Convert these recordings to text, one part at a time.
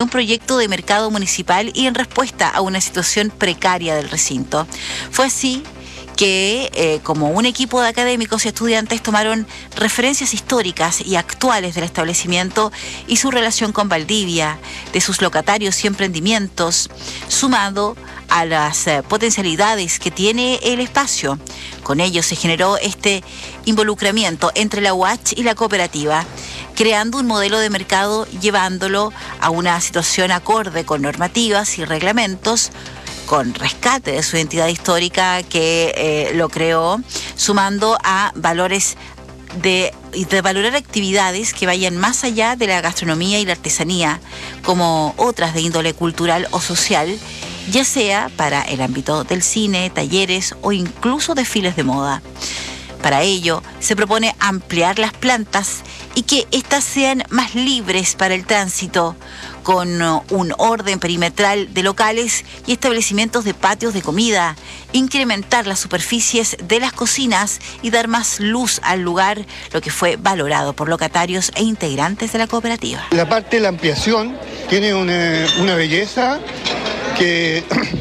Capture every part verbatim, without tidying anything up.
un proyecto de mercado municipal y en respuesta a una situación precaria del recinto. Fue así que eh, como un equipo de académicos y estudiantes tomaron referencias históricas y actuales del establecimiento y su relación con Valdivia, de sus locatarios y emprendimientos, sumado a las eh, potencialidades que tiene el espacio. Con ello se generó este involucramiento entre la U A Ch y la cooperativa, creando un modelo de mercado, llevándolo a una situación acorde con normativas y reglamentos, con rescate de su identidad histórica que eh, lo creó, sumando a valores de, de valorar actividades que vayan más allá de la gastronomía y la artesanía, como otras de índole cultural o social, ya sea para el ámbito del cine, talleres o incluso desfiles de moda. Para ello, se propone ampliar las plantas y que éstas sean más libres para el tránsito, con un orden perimetral de locales y establecimientos de patios de comida, incrementar las superficies de las cocinas y dar más luz al lugar, lo que fue valorado por locatarios e integrantes de la cooperativa. La parte de la ampliación tiene una, una belleza que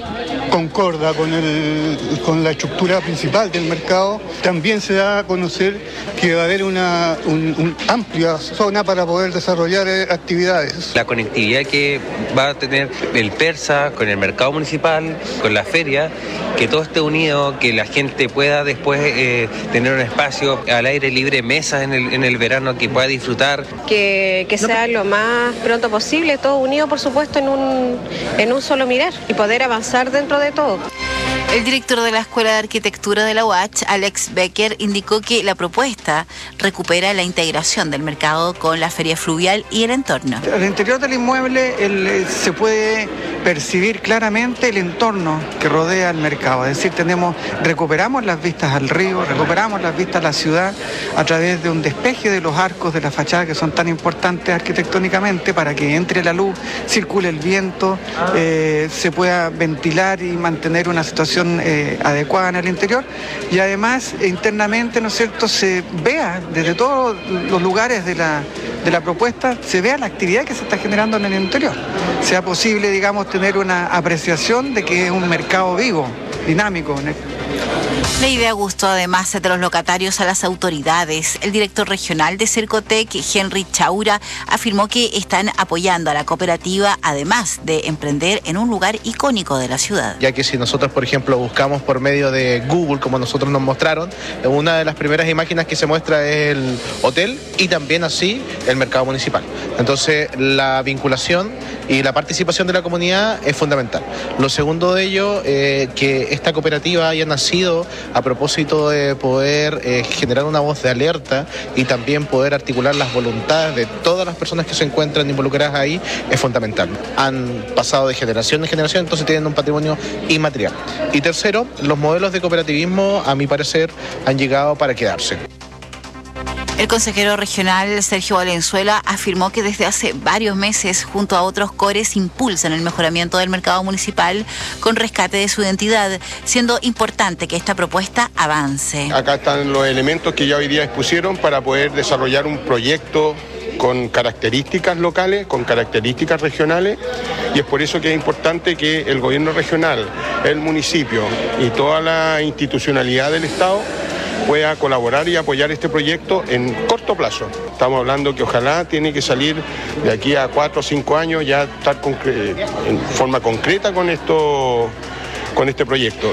concorda con, el, con la estructura principal del mercado. También se da a conocer que va a haber una un, un amplia zona para poder desarrollar eh, actividades. La conectividad que va a tener el Persa con el mercado municipal, con la feria, que todo esté unido, que la gente pueda después eh, tener un espacio al aire libre, mesas en el, en el verano que pueda disfrutar. Que, que sea lo más pronto posible, todo unido por supuesto en un, en un solo mirar y poder avanzar dentro de todo. El director de la Escuela de Arquitectura de la U A Ch, Alex Becker, indicó que la propuesta recupera la integración del mercado con la feria fluvial y el entorno. Al interior del inmueble el, se puede percibir claramente el entorno que rodea el mercado. Es decir, tenemos, recuperamos las vistas al río, recuperamos las vistas a la ciudad a través de un despeje de los arcos de la fachada que son tan importantes arquitectónicamente para que entre la luz, circule el viento, eh, se pueda ventilar y mantener una situación Eh, adecuada en el interior y además internamente, ¿no es cierto?, se vea desde todos los lugares de la, de la propuesta, se vea la actividad que se está generando en el interior. Sea posible, digamos, tener una apreciación de que es un mercado vivo, dinámico. La idea gustó además de los locatarios a las autoridades. El director regional de Cercotec, Henry Chaura, afirmó que están apoyando a la cooperativa, además de emprender en un lugar icónico de la ciudad. Ya que si nosotros, por ejemplo, buscamos por medio de Google, como nosotros nos mostraron, una de las primeras imágenes que se muestra es el hotel y también así el mercado municipal. Entonces, la vinculación y la participación de la comunidad es fundamental. Lo segundo de ello, eh, que esta cooperativa haya nacido a propósito de poder eh, generar una voz de alerta y también poder articular las voluntades de todas las personas que se encuentran involucradas ahí, es fundamental. Han pasado de generación en generación, entonces tienen un patrimonio inmaterial. Y tercero, los modelos de cooperativismo, a mi parecer, han llegado para quedarse. El consejero regional Sergio Valenzuela afirmó que desde hace varios meses, junto a otros cores, impulsan el mejoramiento del mercado municipal con rescate de su identidad, siendo importante que esta propuesta avance. Acá están los elementos que ya hoy día expusieron para poder desarrollar un proyecto con características locales, con características regionales, y es por eso que es importante que el gobierno regional, el municipio y toda la institucionalidad del Estado pueda colaborar y apoyar este proyecto en corto plazo. Estamos hablando que ojalá tiene que salir de aquí a cuatro o cinco años ya estar en forma concreta con esto, con este proyecto.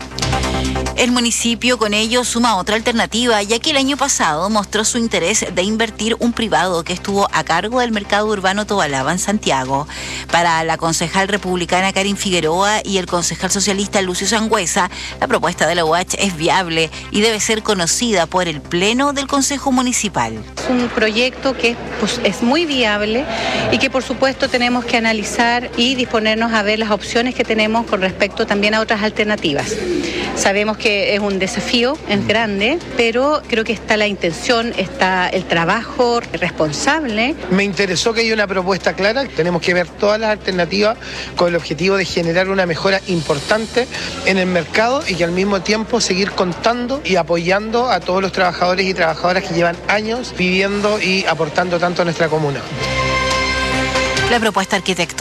El municipio con ello suma otra alternativa, ya que el año pasado mostró su interés de invertir un privado que estuvo a cargo del mercado urbano Tobalaba en Santiago. Para la concejal republicana Karin Figueroa y el concejal socialista Lucio Sangüesa, la propuesta de la U A Ch es viable y debe ser conocida por el Pleno del Consejo Municipal. Es un proyecto que pues, es muy viable y que por supuesto tenemos que analizar y disponernos a ver las opciones que tenemos con respecto también a otras alternativas. Sabemos que es un desafío, es grande, pero creo que está la intención, está el trabajo responsable. Me interesó que haya una propuesta clara, tenemos que ver todas las alternativas con el objetivo de generar una mejora importante en el mercado y que al mismo tiempo seguir contando y apoyando a todos los trabajadores y trabajadoras que llevan años viviendo y aportando tanto a nuestra comuna. La propuesta arquitectónica